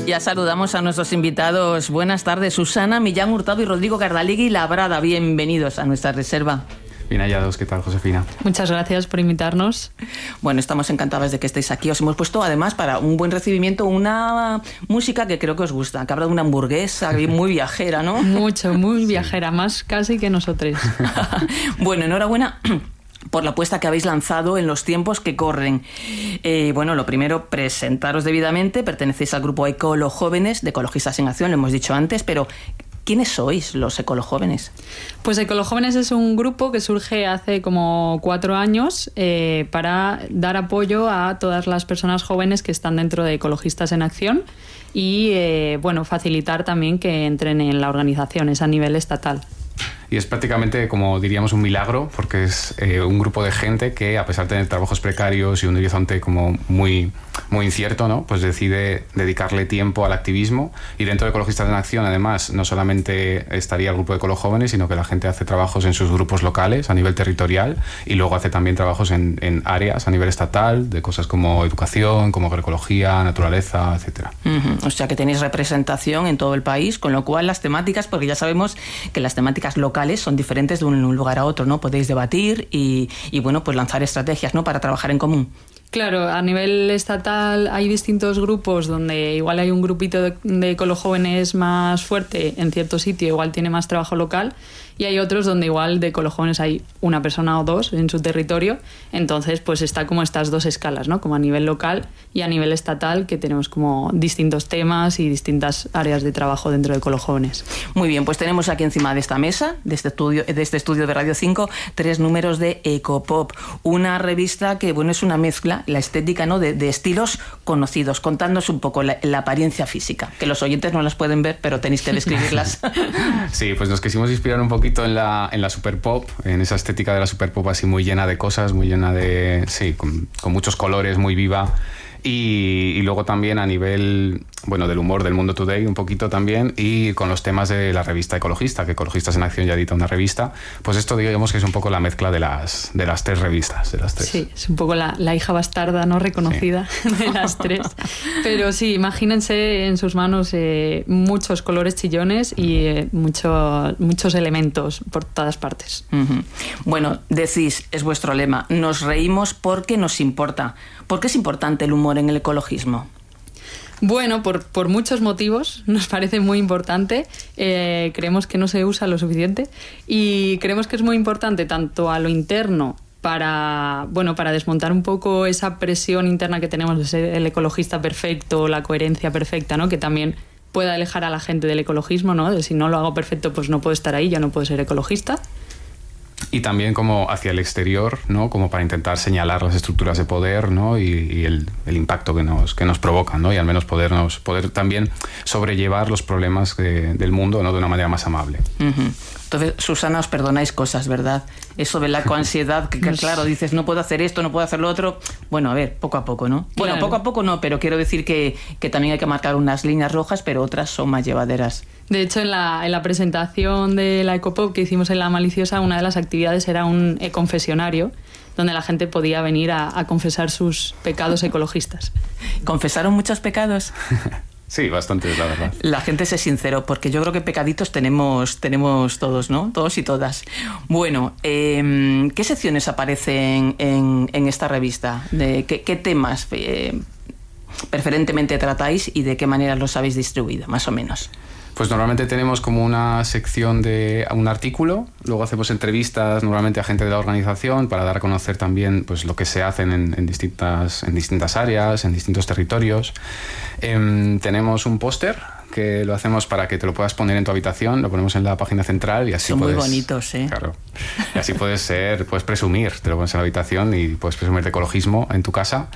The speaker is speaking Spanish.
Ya saludamos a nuestros invitados. Buenas tardes, Susana Millán Hurtado y Rodrigo Gardalegui Labrada. Bienvenidos a nuestra reserva. Bien hallados, ¿qué tal, Josefina? Muchas gracias por invitarnos. Bueno, estamos encantadas de que estéis aquí. Os hemos puesto, además, para un buen recibimiento, una música que creo que os gusta, que habla de una hamburguesa muy viajera, ¿no? Mucho, muy viajera, más casi que nosotros. Bueno, enhorabuena por la apuesta que habéis lanzado en los tiempos que corren. Bueno, lo primero, presentaros debidamente. Pertenecéis al grupo Ecolojóvenes de Ecologistas en Acción, lo hemos dicho antes, pero ¿quiénes sois los Ecolojóvenes? Pues Ecolojóvenes es un grupo que surge hace como 4 años para dar apoyo a todas las personas jóvenes que están dentro de Ecologistas en Acción y bueno, facilitar también que entren en la organización, es a nivel estatal. Y es prácticamente, como diríamos, un milagro, porque es un grupo de gente que, a pesar de tener trabajos precarios y un horizonte como muy incierto, ¿no? Pues decide dedicarle tiempo al activismo. Y dentro de Ecologistas en Acción, además, no solamente estaría el grupo de Ecolojóvenes, sino que la gente hace trabajos en sus grupos locales a nivel territorial y luego hace también trabajos en áreas a nivel estatal, de cosas como educación, como agroecología, naturaleza, etcétera. O sea que tenéis representación en todo el país, con lo cual las temáticas, porque ya sabemos que las temáticas locales son diferentes de un lugar a otro, ¿no? Podéis debatir y bueno, pues lanzar estrategias, ¿no? Para trabajar en común. Claro, a nivel estatal hay distintos grupos donde igual hay un grupito de Ecolojóvenes más fuerte en cierto sitio, igual tiene más trabajo local, y hay otros donde igual de Ecolojóvenes hay una persona o dos en su territorio, entonces pues está como estas dos escalas, ¿no? Como a nivel local y a nivel estatal, que tenemos como distintos temas y distintas áreas de trabajo dentro de Ecolojóvenes. Muy bien, pues tenemos aquí encima de esta mesa, de este estudio de Radio 5, 3 números de Ecopop, una revista que, bueno, es una mezcla, la estética, ¿no? de estilos conocidos. Contadnos un poco la apariencia física, que los oyentes no las pueden ver, pero tenéis que describirlas. Sí, pues nos quisimos inspirar un poquito en la super pop, en esa estética de la super pop así muy llena de cosas, muy llena de... sí, con muchos colores, muy viva. Y luego también a nivel, bueno, del humor del Mundo Today un poquito también, y con los temas de la revista Ecologista, que Ecologistas en Acción ya edita una revista, pues esto digamos que es un poco la mezcla de las 3 revistas, de las 3. Sí, es un poco la hija bastarda no reconocida, sí, de las 3. Pero sí, imagínense en sus manos muchos colores chillones y muchos elementos por todas partes. Bueno, decís, es vuestro lema, nos reímos porque nos importa. ¿Por qué es importante el humor en el ecologismo? Bueno, por muchos motivos, nos parece muy importante, creemos que no se usa lo suficiente y creemos que es muy importante tanto a lo interno para desmontar un poco esa presión interna que tenemos de ser el ecologista perfecto, la coherencia perfecta, ¿no? Que también pueda alejar a la gente del ecologismo, ¿no? De si no lo hago perfecto, pues no puedo estar ahí, ya no puedo ser ecologista. Y también como hacia el exterior, ¿no? Como para intentar señalar las estructuras de poder, ¿no? y el impacto que nos provocan, ¿no? Y al menos poder también sobrellevar los problemas del mundo, ¿no? De una manera más amable. Entonces, Susana, os perdonáis cosas, ¿verdad? Eso de la coansiedad, que claro, dices, no puedo hacer esto, no puedo hacer lo otro. Bueno, a ver, poco a poco, ¿no? Bueno, claro. Poco a poco no, pero quiero decir que también hay que marcar unas líneas rojas, pero otras son más llevaderas. De hecho, en la presentación de la Ecopop que hicimos en La Maliciosa, una de las actividades era un econfesionario, donde la gente podía venir a confesar sus pecados ecologistas. ¿Confesaron muchos pecados? Sí, bastante, la verdad. La gente se sinceró, porque yo creo que pecaditos tenemos todos, ¿no? Todos y todas. Bueno, ¿qué secciones aparecen en esta revista? ¿Qué temas preferentemente tratáis y de qué manera los habéis distribuido, más o menos? Pues normalmente tenemos como una sección de un artículo, luego hacemos entrevistas normalmente a gente de la organización para dar a conocer también pues, lo que se hace en distintas áreas, en distintos territorios. Tenemos un póster que lo hacemos para que te lo puedas poner en tu habitación, lo ponemos en la página central y así son puedes... muy bonitos, ¿eh? Claro. Y así puedes presumir, te lo pones en la habitación y puedes presumir de ecologismo en tu casa.